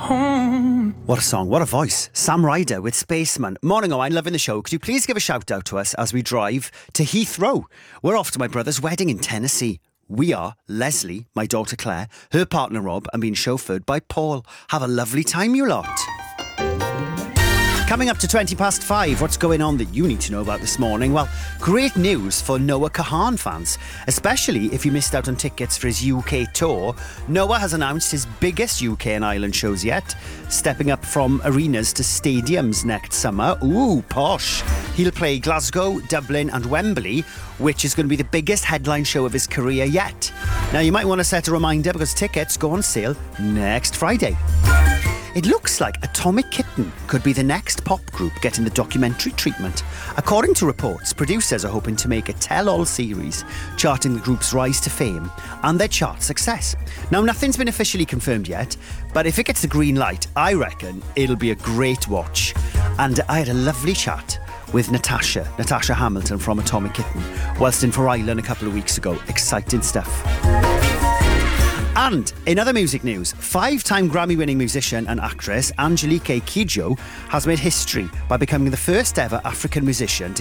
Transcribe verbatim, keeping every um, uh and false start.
home. What a song, what a voice. Sam Ryder with Spaceman. Morning, Owain, loving the show. Could you please give a shout out to us as we drive to Heathrow? We're off to my brother's wedding in Tennessee. We are Leslie, my daughter Claire, her partner Rob, and being chauffeured by Paul. Have a lovely time, you lot. Coming up to twenty past five, what's going on that you need to know about this morning? Well, great news for Noah Kahan fans, especially if you missed out on tickets for his U K tour. Noah has announced his biggest U K and Ireland shows yet, stepping up from arenas to stadiums next summer. Ooh, posh. He'll play Glasgow, Dublin and Wembley, which is going to be the biggest headline show of his career yet. Now, you might want to set a reminder because tickets go on sale next Friday. It looks like Atomic Kitten could be the next pop group getting the documentary treatment. According to reports, producers are hoping to make a tell-all series charting the group's rise to fame and their chart success. Now, nothing's been officially confirmed yet, but if it gets the green light, I reckon it'll be a great watch. And I had a lovely chat with Natasha, Natasha Hamilton from Atomic Kitten, whilst in for Ireland a couple of weeks ago. Exciting stuff. And in other music news, five-time Grammy-winning musician and actress Angelique Kidjo has made history by becoming the first ever African musician to